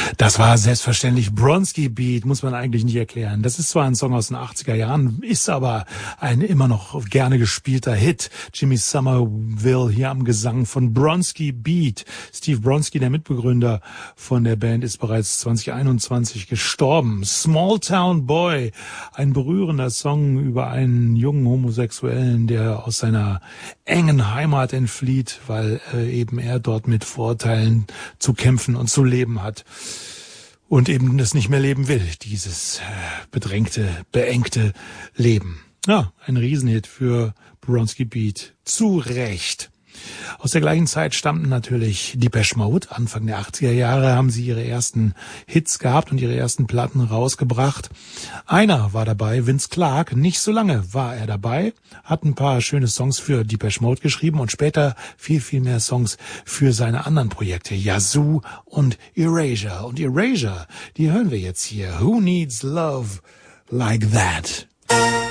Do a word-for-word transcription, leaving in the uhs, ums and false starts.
Das war selbstverständlich Bronski Beat, muss man eigentlich nicht erklären. Das ist zwar ein Song aus den achtziger Jahren, ist aber ein immer noch gerne gespielter Hit. Jimmy Somerville hier am Gesang von Bronski Beat. Steve Bronski, der Mitbegründer von der Band, ist bereits zwanzig einundzwanzig gestorben. Small Town Boy, ein berührender Song über einen jungen Homosexuellen, der aus seiner engen Heimat entflieht, weil äh, eben er dort mit Vorurteilen zu kämpfen und zu leben hat. Und eben das nicht mehr leben will, dieses bedrängte, beengte Leben. Ja, ein Riesenhit für Bronski Beat. Zu Recht. Aus der gleichen Zeit stammten natürlich Depeche Mode. Anfang der achtziger Jahre haben sie ihre ersten Hits gehabt und ihre ersten Platten rausgebracht. Einer war dabei, Vince Clarke. Nicht so lange war er dabei, hat ein paar schöne Songs für Depeche Mode geschrieben und später viel, viel mehr Songs für seine anderen Projekte, Yazoo und Erasure. Und Erasure, die hören wir jetzt hier. Who Needs Love Like That?